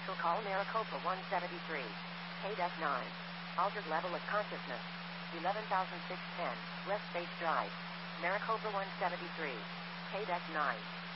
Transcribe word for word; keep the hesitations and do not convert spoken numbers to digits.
Special call Maricopa one seventy-three. K nine. Altered level of consciousness. eleven thousand six hundred ten, West State Drive. Maricopa one seventy-three. K nine.